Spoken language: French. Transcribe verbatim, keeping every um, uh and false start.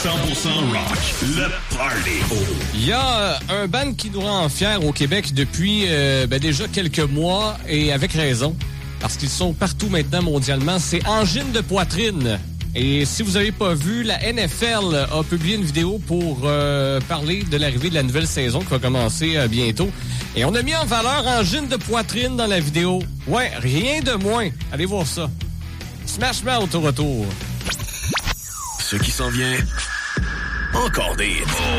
cent pour cent rock, le party. Il y a un band qui nous rend fiers au Québec depuis euh, ben déjà quelques mois et avec raison, parce qu'ils sont partout maintenant mondialement. C'est Angine de Poitrine. Et si vous n'avez pas vu, la N F L a publié une vidéo pour euh, parler de l'arrivée de la nouvelle saison qui va commencer euh, bientôt. Et on a mis en valeur Angine de Poitrine dans la vidéo. Ouais, rien de moins. Allez voir ça. Smash Mouth au retour. Ce qui s'en vient, encore des hits.